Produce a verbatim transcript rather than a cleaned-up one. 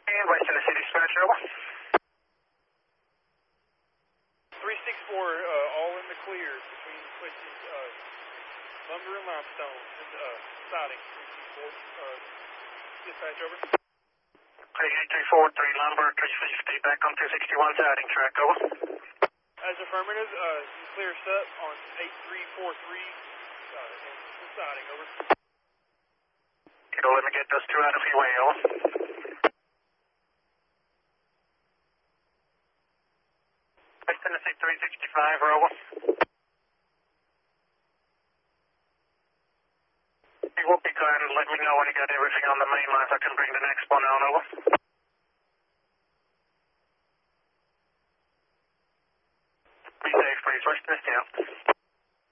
And West Tennessee Dispatch, over. three six four, uh, all in the clear between places, uh, lumber and limestone, and, uh, siding. three six four, uh, dispatch, over. three eight two four three lumber, three fifty, back on two sixty-one siding track, over. As affirmative, uh, you clear us up on eight three four three, uh, and the siding, over. Kiddo, let me get those two out of your way, over. West Tennessee three sixty-five, over. You will be glad to let me know when you got everything on the main line so I can bring the next one on, over. Be safe, please. West Tennessee,